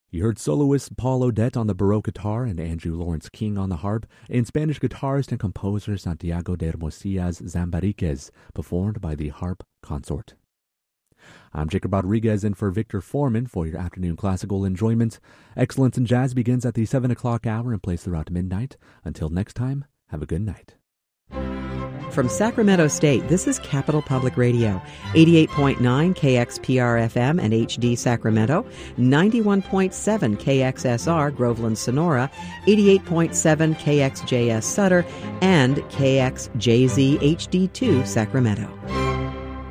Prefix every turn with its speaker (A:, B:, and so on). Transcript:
A: You heard soloist Paul Odette on the Baroque guitar and Andrew Lawrence King on the harp, and Spanish guitarist and composer Santiago de Hermosillas Zambariquez, performed by the Harp Consort. I'm Jacob Rodriguez in for Victor Foreman for your afternoon classical enjoyment. Excellence in Jazz begins at the 7 o'clock hour and plays throughout midnight. Until next time, have a good night.
B: From Sacramento State, this is Capital Public Radio, 88.9 KXPR-FM and HD Sacramento, 91.7 KXSR Groveland Sonora, 88.7 KXJS Sutter, and KXJZ HD2 Sacramento.